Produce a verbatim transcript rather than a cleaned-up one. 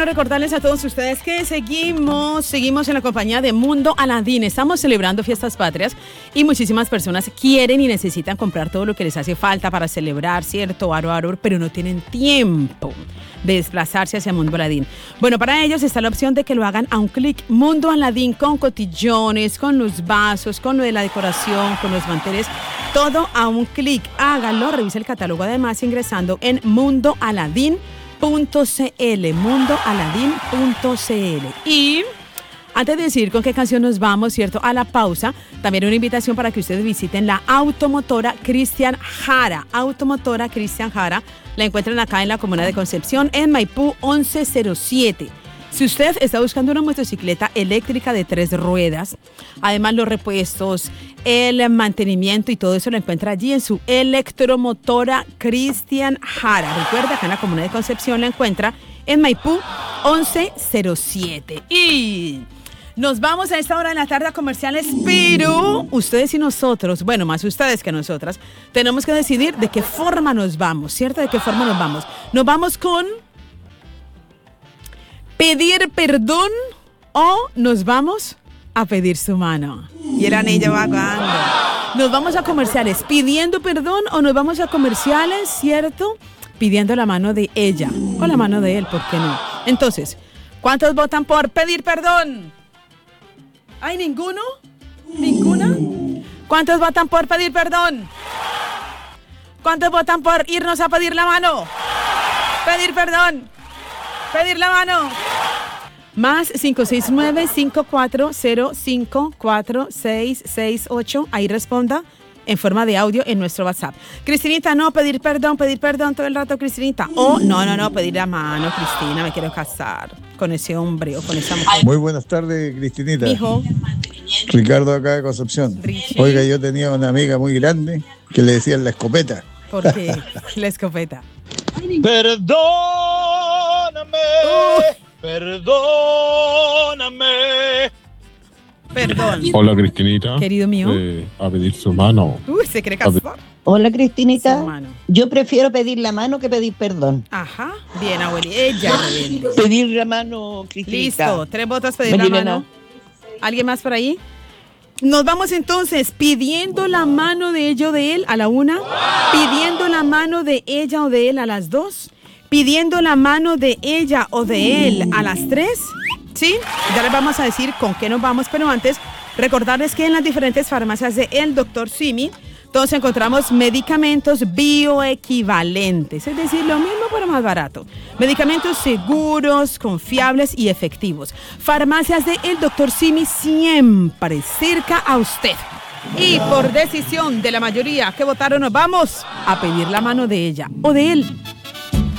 bueno recordarles a todos ustedes que seguimos, seguimos en la compañía de Mundo Aladín. Estamos celebrando fiestas patrias y muchísimas personas quieren y necesitan comprar todo lo que les hace falta para celebrar, ¿cierto? Aro, aro, pero no tienen tiempo de desplazarse hacia Mundo Aladín. Bueno, para ellos está la opción de que lo hagan a un clic. Mundo Aladín con cotillones, con los vasos, con lo de la decoración, con los manteles, todo a un clic. Háganlo, revise el catálogo además ingresando en mundo aladín punto c l, mundo aladín punto c l. Y antes de decir con qué canción nos vamos, ¿cierto? A la pausa, también una invitación para que ustedes visiten la Automotora Cristian Jara. Automotora Cristian Jara, la encuentran acá en la comuna de Concepción, en Maipú once cero siete. Si usted está buscando una motocicleta eléctrica de tres ruedas, además los repuestos, el mantenimiento y todo eso lo encuentra allí en su Electromotora Cristian Jara. Recuerda que en la comuna de Concepción la encuentra en Maipú once cero siete. Y nos vamos a esta hora de la tarde a comerciales, pero ustedes y nosotros, bueno, más ustedes que nosotras, tenemos que decidir de qué forma nos vamos, ¿cierto? ¿De qué forma nos vamos? Nos vamos con pedir perdón o nos vamos a pedir su mano. Y el anillo va ganando. Nos vamos a comerciales pidiendo perdón o nos vamos a comerciales, ¿cierto? Pidiendo la mano de ella o la mano de él, ¿por qué no? Entonces, ¿cuántos votan por pedir perdón? ¿Hay ninguno? ¿Ninguna? ¿Cuántos votan por pedir perdón? ¿Cuántos votan por irnos a pedir la mano? Pedir perdón. Pedir la mano. Más cinco seis nueve, cinco cuatro cero, cinco cuatro seis seis ocho. Ahí responda en forma de audio en nuestro WhatsApp. Cristinita, no, pedir perdón, pedir perdón todo el rato, Cristinita. O, no, no, no, pedir la mano, Cristina, me quiero casar con ese hombre o con esa mujer. Muy buenas tardes, Cristinita. Hijo. Ricardo acá de Concepción. Richie. Oiga, yo tenía una amiga muy grande que le decían la escopeta. ¿Por qué? La escopeta. Perdóname, uh. perdóname. Perdón. Hola, Cristinita. Querido mío. Eh, a pedir su mano. Uy, se cree casar. Hola, Cristinita. Su mano. Yo prefiero pedir la mano que pedir perdón. Ajá. Bien, abuelita. Ella rebelde. Pedir la mano, Cristinita. Listo. Tres votos pedir Melina, la mano. no. ¿Alguien más por ahí? Nos vamos entonces pidiendo la mano de ella o de él a la una, pidiendo la mano de ella o de él a las dos, pidiendo la mano de ella o de él a las tres, ¿sí? Ya les vamos a decir con qué nos vamos, pero antes recordarles que en las diferentes farmacias de El Doctor Simi todos encontramos medicamentos bioequivalentes, es decir, lo mismo pero más barato. Medicamentos seguros, confiables y efectivos. Farmacias de El Doctor Simi siempre cerca a usted. Y por decisión de la mayoría que votaron, nos vamos a pedir la mano de ella o de él.